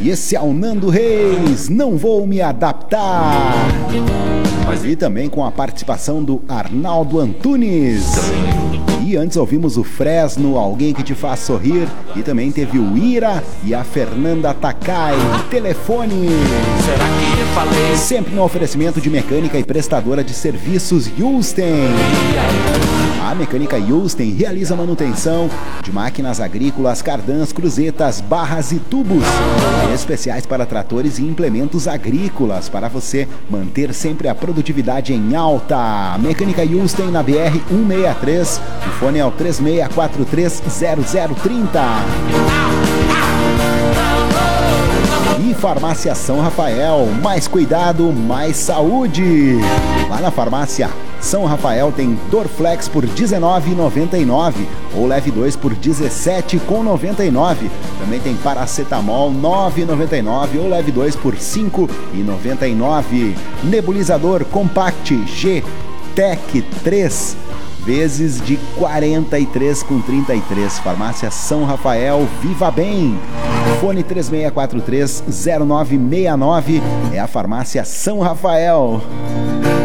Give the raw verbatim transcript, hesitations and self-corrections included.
E esse é o Nando Reis, Não Vou Me Adaptar. E também com a participação do Arnaldo Antunes. E antes ouvimos o Fresno, Alguém Que Te Faz Sorrir. E também teve o Ira e a Fernanda Takai, Telefone. Será que eu falei? Sempre no oferecimento de mecânica e prestadora de serviços Yusten. A Mecânica Yusten realiza manutenção de máquinas agrícolas, cardãs, cruzetas, barras e tubos especiais para tratores e implementos agrícolas, para você manter sempre a produtividade em alta. Mecânica Yusten na B R cento e sessenta e três, o fone é o três seis quatro três zero zero três zero. E Farmácia São Rafael, mais cuidado, mais saúde. Lá na Farmácia São Rafael tem Dorflex por dezenove reais e noventa e nove centavos ou Leve dois por dezessete reais e noventa e nove centavos. Também tem Paracetamol nove reais e noventa e nove centavos ou Leve dois por cinco reais e noventa e nove centavos. Nebulizador Compact G Tech três vezes de quarenta e três com trinta e três. Farmácia São Rafael, Viva Bem. Fone três seis quatro três zero nove seis nove é a Farmácia São Rafael.